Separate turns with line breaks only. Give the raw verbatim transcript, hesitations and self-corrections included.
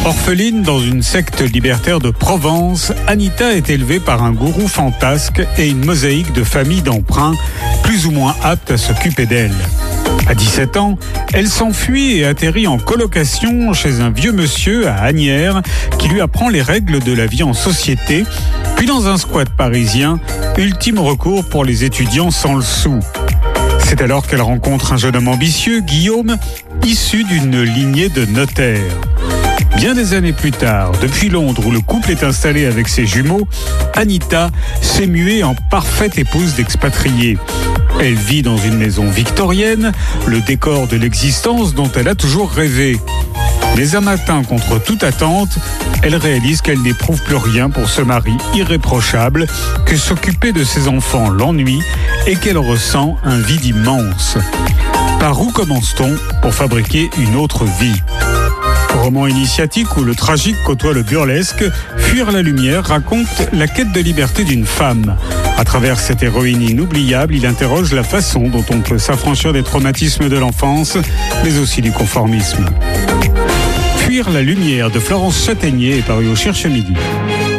Orpheline dans une secte libertaire de Provence, Anita est élevée par un gourou fantasque et une mosaïque de familles d'emprunts, plus ou moins aptes à s'occuper d'elle. À dix-sept ans, elle s'enfuit et atterrit en colocation chez un vieux monsieur à Asnières qui lui apprend les règles de la vie en société, puis dans un squat parisien, ultime recours pour les étudiants sans le sou. C'est alors qu'elle rencontre un jeune homme ambitieux, Guillaume, issu d'une lignée de notaires. Bien des années plus tard, depuis Londres où le couple est installé avec ses jumeaux, Anita s'est muée en parfaite épouse d'expatriés. Elle vit dans une maison victorienne, le décor de l'existence dont elle a toujours rêvé. Mais un matin, contre toute attente, elle réalise qu'elle n'éprouve plus rien pour ce mari irréprochable, que s'occuper de ses enfants l'ennuie et qu'elle ressent un vide immense. Par où commence-t-on pour fabriquer une autre vie ? Roman initiatique où le tragique côtoie le burlesque, Fuir la lumière raconte la quête de liberté d'une femme. À travers cette héroïne inoubliable, il interroge la façon dont on peut s'affranchir des traumatismes de l'enfance, mais aussi du conformisme. Fuir la lumière de Florence Chataignier est paru au Cherche Midi.